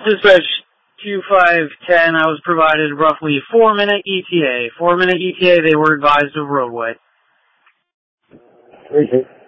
Dispatch 2510, I was provided roughly 4-minute ETA. 4-minute ETA, they were advised of roadway. Appreciate it.